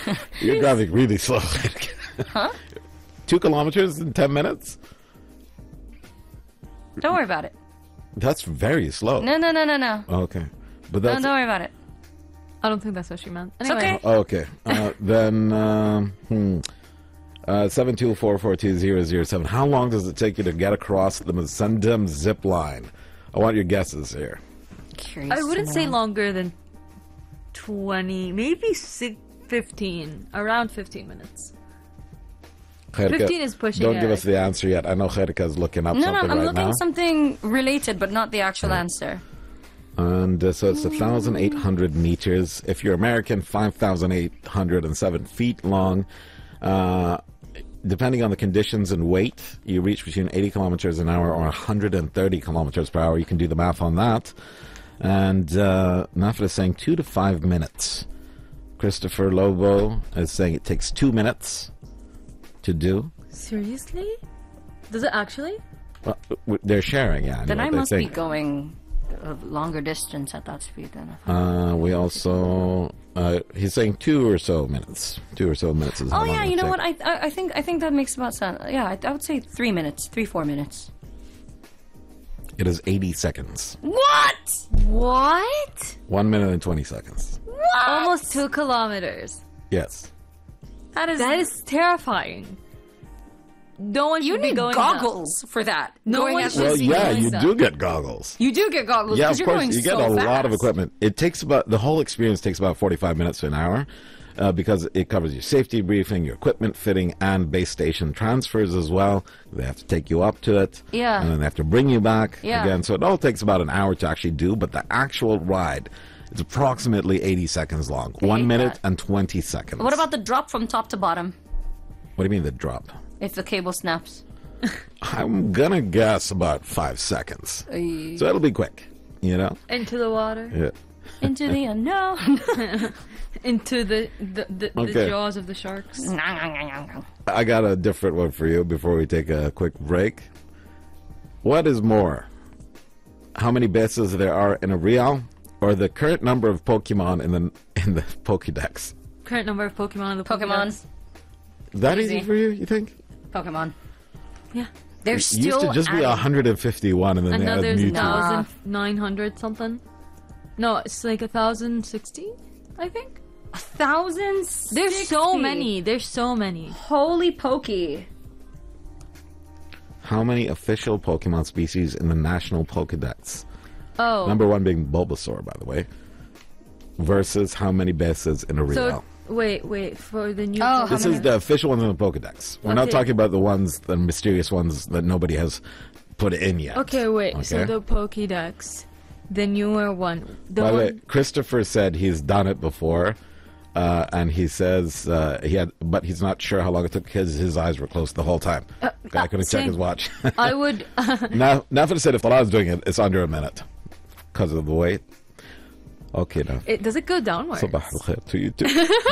You're driving really slow. Huh? 2 kilometers in 10 minutes? Don't worry about it. That's very slow. No. Okay. But No, that's... don't worry about it. I don't think that's what she meant. It's Anyway. okay. Okay. Then 724420007. How long does it take you to get across the Musundum zip line? I want your guesses here. Curious I wouldn't to say know. longer than 20, maybe 15, around 15 minutes. Khairka, 15 is pushing Don't it. give us the answer yet. I know Khairka is looking up No, something I'm right looking now. something related, but not the actual answer. And so it's 1,800 meters. If you're American, 5,807 feet long. Depending on the conditions and weight, you reach between 80 kilometers an hour or 130 kilometers per hour. You can do the math on that. And Nafra is saying 2 to 5 minutes. Christopher Lobo is saying it takes 2 minutes to do. Seriously? Does it actually? Well, they're sharing, yeah. Then what I they must be think. going a longer distance at that speed then. We also, he's saying 2 or so minutes. 2 or so minutes is how Oh long yeah, it'll you know take. what? I think that makes about sense. Yeah, I would say 3 minutes, 3-4 minutes. It is 80 seconds. What? What? 1 minute and 20 seconds. Almost 2 kilometers. Yes. That That is terrifying. No one You should be need going goggles for that. No Going one at should Well, see yeah, doing you that. do get goggles. You do get goggles Yeah, because of you're course. going You get so a fast. lot of equipment. It takes about, the whole experience takes about 45 minutes to an hour because it covers your safety briefing, your equipment fitting, and base station transfers as well. They have to take you up to it. Yeah. And then they have to bring you back Yeah. again. So it all takes about an hour to actually do, but the actual ride is approximately 80 seconds long. 1 hate minute that. and 20 seconds. What about the drop from top to bottom? What do you mean the drop? If the cable snaps. I'm gonna guess about 5 seconds. Ay. So it'll be quick, you know? into the water, Yeah. Into the unknown. into the Okay. jaws of the sharks. I got a different one for you before we take a quick break. What is more? How many bases there are in a real, or the current number of Pokemon in the Pokédex? Current number of Pokemon in the Pokemon. Pokédex. That Easy. easy for you? You think? Pokemon. Yeah. They're It still used to just be adding- 151, and then And they now added there's Mewtwo. 1,900 something. No, it's like 1,060, I think. 1,060. There's so many. There's so many. Holy pokey. How many official Pokemon species in the National Pokédex? Oh. Number 1 being Bulbasaur, by the way. Versus how many bases in a real? So wait for the new. Oh, how This many- is the official ones in the Pokédex. We're not Okay. talking about the ones, the mysterious ones that nobody has put in yet. Okay, wait. So Okay. the Pokédex, the newer one, the By the one. way, Christopher said he's done it before, and he says but he's not sure how long it took because his eyes were closed the whole time. Guy couldn't check same. his watch. I would. Now, Nafin said if Talah's doing it, it's under a minute because of the weight. Okay, now. Does it go downwards? Sabah al khair to you too.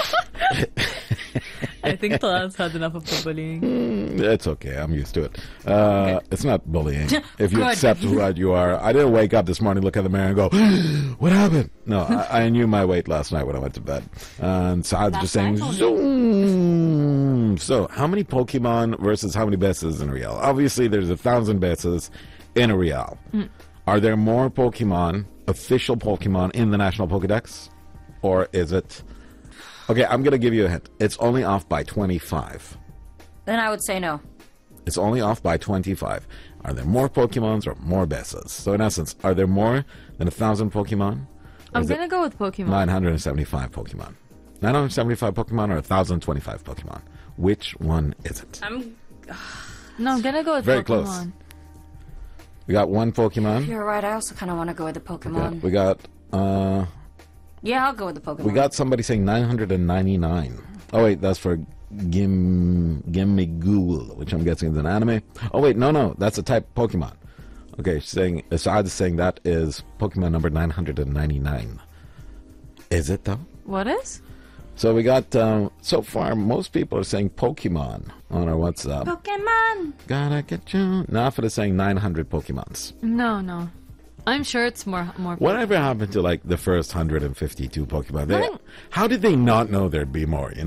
I think Talas had enough of the bullying. It's okay. I'm used to it. It's not bullying. If you Good. accept what you are. I didn't wake up this morning, look at the mirror, and go, "What happened?" No, I knew my weight last night when I went to bed. And Saad's just saying, That's "Zoom." So, how many Pokemon versus how many bases in a real? Obviously, there's 1,000 bases in a real. Are there more Pokemon, official Pokemon, in the National Pokédex, or is it? Okay, I'm gonna give you a hint. It's only off by 25. Then I would say no. It's only off by 25. Are there more Pokemons or more bases? So in essence, are there more than 1,000 Pokemon? Or I'm is it gonna go with Pokemon. 975 Pokemon. 975 Pokemon or 1,025 Pokemon? Which one is it? No, I'm gonna go with Very Pokemon. close. We got one Pokemon. You're right. I also kind of want to go with the Pokemon. We got Yeah, I'll go with the Pokemon. we got somebody saying 999. Oh wait, that's for Gimmighoul, which I'm guessing is an anime. Oh wait, no, that's a type of Pokemon. Okay, saying Saad is saying that is Pokemon number 999. Is it though? What is? So we got so far most people are saying Pokemon on our WhatsApp. Pokemon. Gotta get you. Nafid is saying 900 Pokemons. No. I'm sure it's more. Whatever happened to like the first 152 Pokemon? Nothing- How did they not know there'd be more? You